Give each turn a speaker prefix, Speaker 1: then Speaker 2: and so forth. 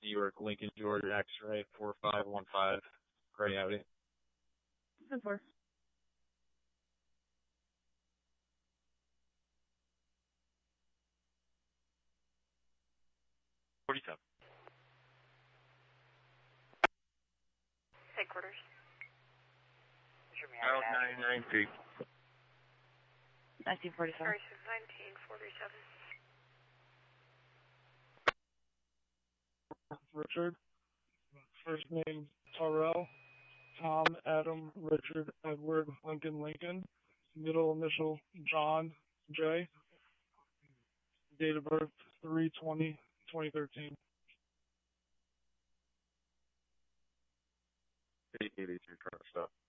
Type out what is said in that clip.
Speaker 1: New York, Lincoln, Georgia, X-ray, 4515, Gray Audi.
Speaker 2: 10-4.
Speaker 3: Headquarters.
Speaker 1: Out 99 feet.
Speaker 2: 1947.
Speaker 3: 1947.
Speaker 4: Richard. First name Terrell. Tom, Adam, Richard, Edward, Lincoln. Middle initial John, J. Date of birth 3/20/2013.
Speaker 1: 882 truck stop.